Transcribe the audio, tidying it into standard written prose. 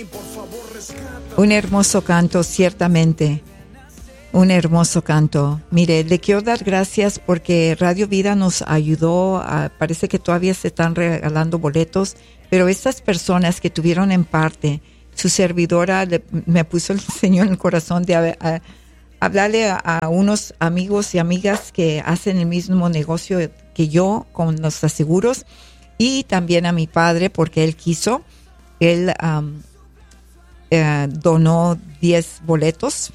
Un hermoso canto, ciertamente. Un hermoso canto. Mire, le quiero dar gracias porque Radio Vida nos ayudó. Parece que todavía se están regalando boletos, pero estas personas que tuvieron en parte, su servidora me puso el Señor en el corazón de hablarle a unos amigos y amigas que hacen el mismo negocio que yo con los seguros, y también a mi padre porque él quiso. Él donó 10 boletos